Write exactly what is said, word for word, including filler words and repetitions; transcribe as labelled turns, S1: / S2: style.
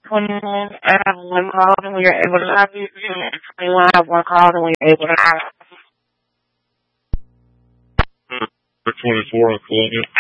S1: twenty-one, I have one call and we are able to have you. twenty-one, I have one call and we are able to have
S2: twenty-four on Columbia.